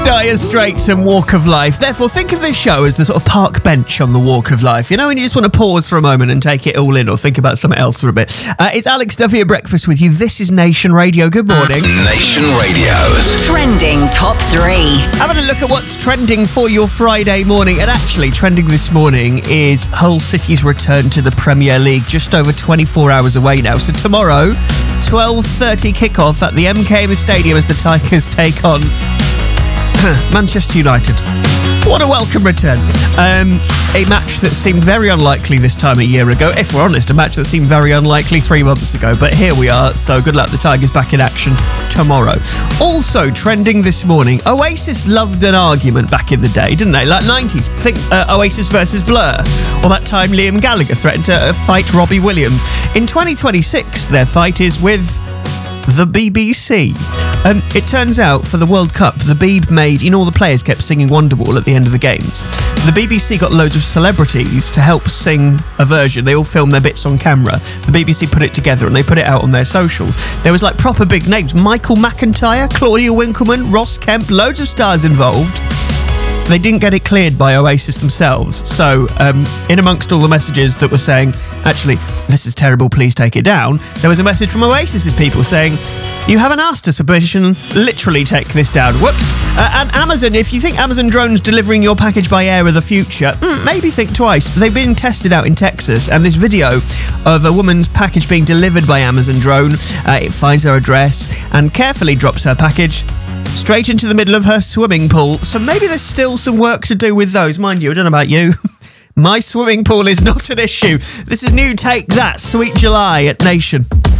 Dire Straits and Walk of Life. Therefore, think of this show as the sort of park bench on the Walk of Life. You know, when you just want to pause for a moment and take it all in or think about something else for a bit. It's Alex Duffy at breakfast with you. This is Nation Radio. Good morning. Nation Radio's Trending Top 3. Having a look at what's trending for your Friday morning. And actually, trending this morning is Hull City's return to the Premier League, just over 24 hours away now. So tomorrow, 12:30 kickoff at the MKM Stadium as the Tigers take on Manchester United. What a welcome return. A match that seemed very unlikely this time a year ago. If we're honest, a match that seemed very unlikely 3 months ago. But here we are, so good luck. The Tigers back in action tomorrow. Also trending this morning, Oasis loved an argument back in the day, didn't they? Like 90s. Think Oasis versus Blur. Or that time Liam Gallagher threatened to fight Robbie Williams. In 2026, their fight is with the BBC. It turns out for the World Cup, the Beeb made, all the players kept singing Wonderwall at the end of the games. The BBC got loads of celebrities to help sing a version. They all filmed their bits on camera. The BBC put it together and they put it out on their socials. There was like proper big names. Michael McIntyre, Claudia Winkleman, Ross Kemp, loads of stars involved. They didn't get it cleared by Oasis themselves. So, in amongst all the messages that were saying, actually, this is terrible, please take it down, there was a message from Oasis's people saying, you haven't asked us for permission, literally take this down. Whoops. And Amazon, if you think Amazon drones delivering your package by air are the future, maybe think twice. They've been tested out in Texas, and this video of a woman's package being delivered by Amazon drone, it finds her address and carefully drops her package straight into the middle of her swimming pool. So maybe there's still some work to do with those. Mind you, I don't know about you. My swimming pool is not an issue. This is new Take That, Sweet July at Nation.